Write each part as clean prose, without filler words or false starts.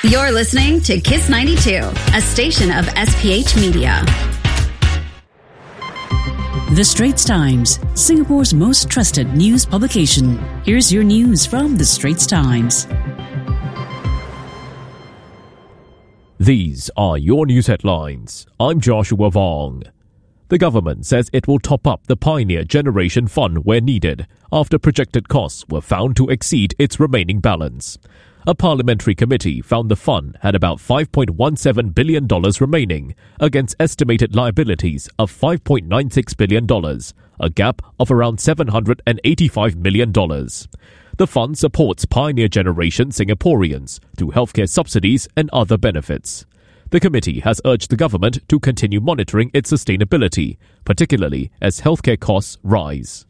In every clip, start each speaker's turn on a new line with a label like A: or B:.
A: You're listening to Kiss 92, a station of SPH Media.
B: The Straits Times, Singapore's most trusted news publication. Here's your news from The Straits Times.
C: These are your news headlines. I'm Joshua Vong. The government says it will top up the Pioneer Generation Fund where needed after projected costs were found to exceed its remaining balance. A parliamentary committee found the fund had about $5.17 billion remaining against estimated liabilities of $5.96 billion, a gap of around $785 million. The fund supports Pioneer Generation Singaporeans through healthcare subsidies and other benefits. The committee has urged the government to continue monitoring its sustainability, particularly as healthcare costs rise.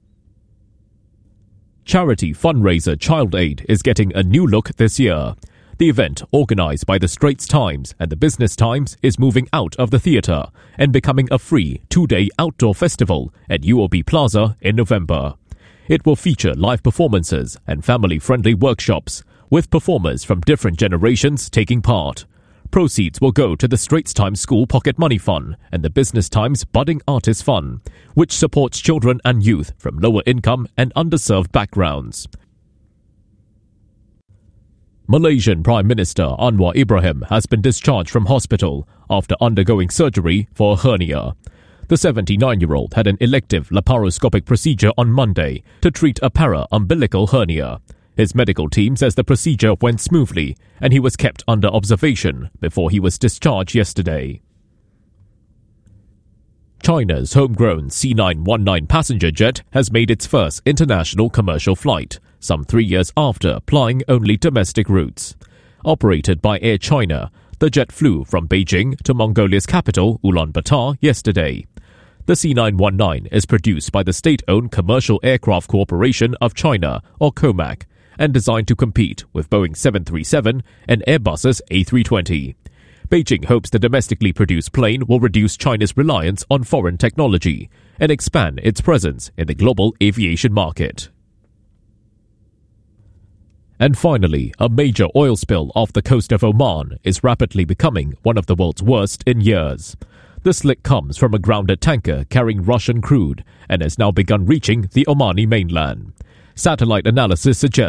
C: Charity fundraiser Child Aid is getting a new look this year. The event, organised by the Straits Times and the Business Times, is moving out of the theatre and becoming a free 2-day outdoor festival at UOB Plaza in November. It will feature live performances and family-friendly workshops, with performers from different generations taking part. Proceeds will go to the Straits Times School Pocket Money Fund and the Business Times Budding Artist Fund, which supports children and youth from lower income and underserved backgrounds. Malaysian Prime Minister Anwar Ibrahim has been discharged from hospital after undergoing surgery for a hernia. The 79-year-old had an elective laparoscopic procedure on Monday to treat a para-umbilical hernia. His medical team says the procedure went smoothly and he was kept under observation before he was discharged yesterday. China's homegrown C919 passenger jet has made its first international commercial flight, some 3 years after plying only domestic routes. Operated by Air China, the jet flew from Beijing to Mongolia's capital, Ulaanbaatar, yesterday. The C919 is produced by the state-owned Commercial Aircraft Corporation of China, or COMAC, and designed to compete with Boeing 737 and Airbus's A320. Beijing hopes the domestically produced plane will reduce China's reliance on foreign technology and expand its presence in the global aviation market. And finally, a major oil spill off the coast of Oman is rapidly becoming one of the world's worst in years. The slick comes from a grounded tanker carrying Russian crude and has now begun reaching the Omani mainland. Satellite analysis suggests